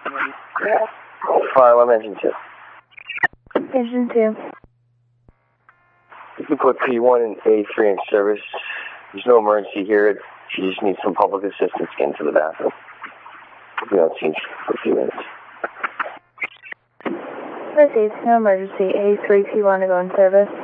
Fire, what engine 2? Engine 2. You can put P1 and A3 in service. There's no emergency here. She just needs some public assistance to get into the bathroom. We don't see for a few minutes. Received. No emergency. A3, P1 to go in service.